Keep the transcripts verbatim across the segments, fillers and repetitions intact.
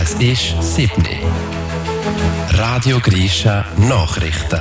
Es ist sieben Uhr. Radio Grisha Nachrichten.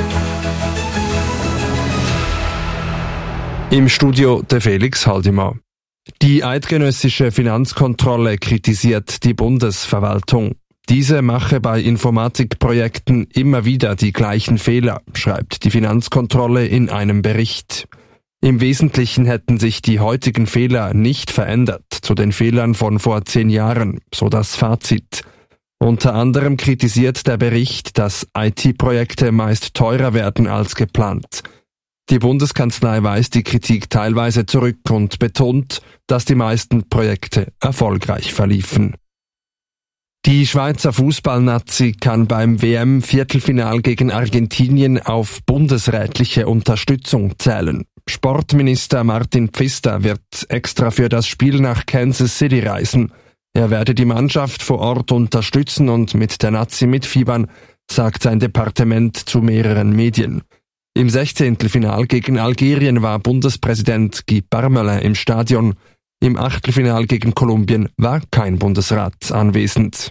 Im Studio der Felix Haldimann. Die eidgenössische Finanzkontrolle kritisiert die Bundesverwaltung. Diese mache bei Informatikprojekten immer wieder die gleichen Fehler, schreibt die Finanzkontrolle in einem Bericht. Im Wesentlichen hätten sich die heutigen Fehler nicht verändert zu den Fehlern von vor zehn Jahren, so das Fazit. Unter anderem kritisiert der Bericht, dass I T-Projekte meist teurer werden als geplant. Die Bundeskanzlei weist die Kritik teilweise zurück und betont, dass die meisten Projekte erfolgreich verliefen. Die Schweizer Fußballnazi kann beim W M-Viertelfinal gegen Argentinien auf bundesrätliche Unterstützung zählen. Sportminister Martin Pfister wird extra für das Spiel nach Kansas City reisen. Er werde die Mannschaft vor Ort unterstützen und mit der Nazi mitfiebern, sagt sein Departement zu mehreren Medien. Im Sechzehntelfinal gegen Algerien war Bundespräsident Guy Parmelin im Stadion. Im Achtelfinal gegen Kolumbien war kein Bundesrat anwesend.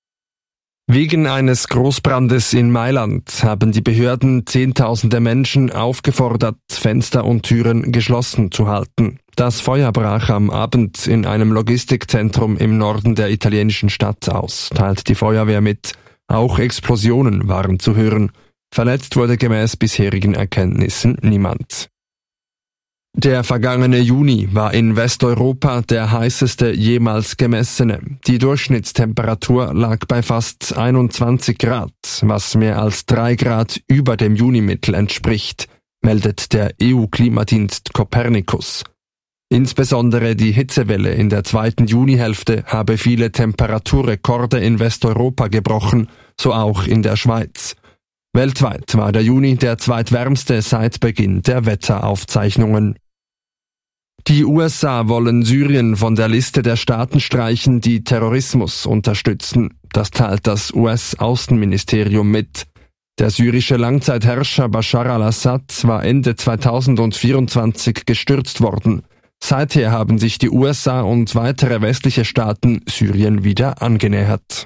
Wegen eines Großbrandes in Mailand haben die Behörden Zehntausende Menschen aufgefordert, Fenster und Türen geschlossen zu halten. Das Feuer brach am Abend in einem Logistikzentrum im Norden der italienischen Stadt aus, teilt die Feuerwehr mit. Auch Explosionen waren zu hören. Verletzt wurde gemäß bisherigen Erkenntnissen niemand. Der vergangene Juni war in Westeuropa der heißeste jemals gemessene. Die Durchschnittstemperatur lag bei fast einundzwanzig Grad, was mehr als drei Grad über dem Junimittel entspricht, meldet der E U-Klimadienst Copernicus. Insbesondere die Hitzewelle in der zweiten Junihälfte habe viele Temperaturrekorde in Westeuropa gebrochen, so auch in der Schweiz. Weltweit war der Juni der zweitwärmste seit Beginn der Wetteraufzeichnungen. Die U S A wollen Syrien von der Liste der Staaten streichen, die Terrorismus unterstützen. Das teilt das U S-Außenministerium mit. Der syrische Langzeitherrscher Bashar al-Assad war Ende zweitausendvierundzwanzig gestürzt worden. Seither haben sich die U S A und weitere westliche Staaten Syrien wieder angenähert.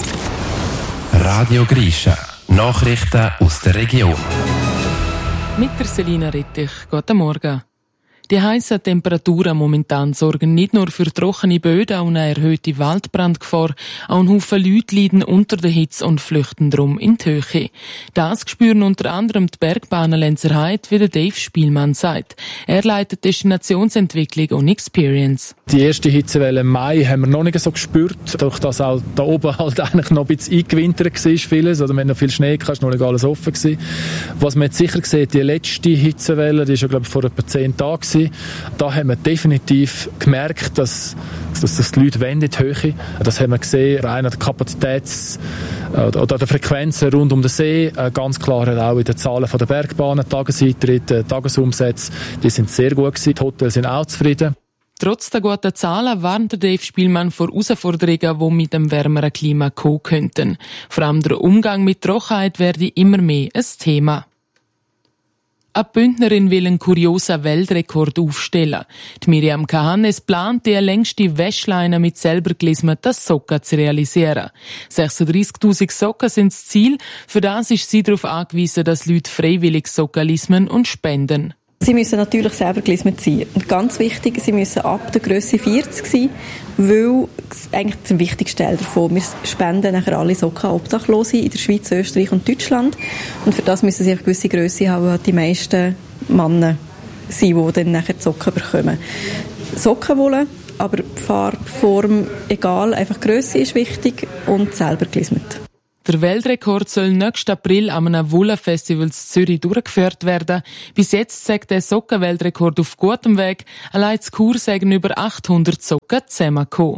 Radio Grisha. Nachrichten aus der Region. Mit der Selina Rettich. Guten Morgen. Die heissen Temperaturen momentan sorgen nicht nur für trockene Böden und eine erhöhte Waldbrandgefahr, auch ein Haufen Leute leiden unter der Hitze und flüchten drum in die Höhe. Das spüren unter anderem die Bergbahnen Lenzerheide, wie der Dave Spielmann sagt. Er leitet Destinationsentwicklung und Experience. Die erste Hitzewelle im Mai haben wir noch nicht so gespürt, durch das auch da oben halt eigentlich noch ein bisschen eingewintert war vieles, oder wenn noch viel Schnee kam, war noch nicht alles offen gewesen. Was man jetzt sicher sieht, die letzte Hitzewelle, die ist ja glaube ich vor etwa zehn Tagen. Da haben wir definitiv gemerkt, dass, dass, dass die Leute wollen in die Höhe. Das haben wir gesehen, rein an der Kapazitäts- oder der Frequenzen rund um den See. Ganz klar auch in den Zahlen der Bergbahnen, Tageseintritte, Tagesumsätze, die sind sehr gut gewesen. Die Hotels sind auch zufrieden. Trotz der guten Zahlen warnt der Dave Spielmann vor Herausforderungen, die mit dem wärmeren Klima kommen könnten. Vor allem der Umgang mit Trockenheit werde immer mehr ein Thema. Eine Bündnerin will einen kuriosen Weltrekord aufstellen. Die Miriam Kahannes plant, die längste Wäschleine mit selber gelismeten Socken zu realisieren. sechsunddreissigtausend Socken sind das Ziel. Für das ist sie darauf angewiesen, dass Leute freiwillig Socken lismen und spenden. Sie müssen natürlich selber gelismet sein. Und ganz wichtig, sie müssen ab der Grösse vierzig sein, weil eigentlich das wichtigste Teil davon. Wir spenden nachher alle Socken Obdachlose in der Schweiz, Österreich und Deutschland. Und für das müssen sie eine gewisse Grösse haben, weil die meisten Männer sind, die dann nachher die Socken bekommen. Sockenwolle, aber Farbe, Form, egal, einfach Grösse ist wichtig und selber gelismet. Der Weltrekord soll nächsten April an einem Wollenfestival in Zürich durchgeführt werden. Bis jetzt sagt der Sockenweltrekord auf gutem Weg. Allein in Chur sagen über achthundert Socken zusammengekommen.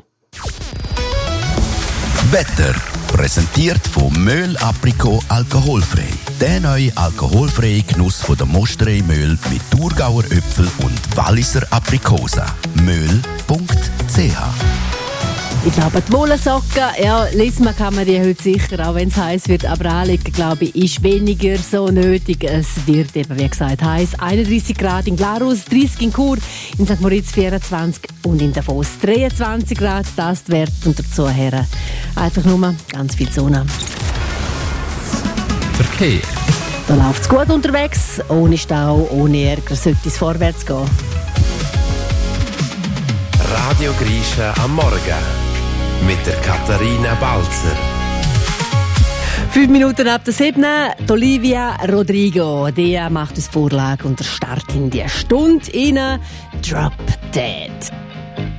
Wetter präsentiert von Möhl Aprikot alkoholfrei. Der neue alkoholfreie Genuss von der Mosterei Möhl mit Thurgauer Äpfel und Walliser Aprikosen. möhl punkt c h Ich glaube, die Wollensocken, ja, lesen kann man die heute sicher, auch wenn es heiß wird. Aber anlegen, glaube ich, ist weniger so nötig. Es wird eben, wie gesagt, heiß. einunddreissig Grad in Glarus, dreißig in Chur, in Sankt Moritz vierundzwanzig und in Davos dreiundzwanzig Grad. Das ist der Wert und dazu her. Einfach nur ganz viel Sonne. Verkehr. Da läuft es gut unterwegs. Ohne Stau, ohne Ärger sollte es vorwärts gehen. Radio Grisha am Morgen. Mit der Katharina Balzer. Fünf Minuten ab der sieben. Olivia Rodrigo. Die macht uns Vorlage und der Start in die Stunde rein. Drop Dead.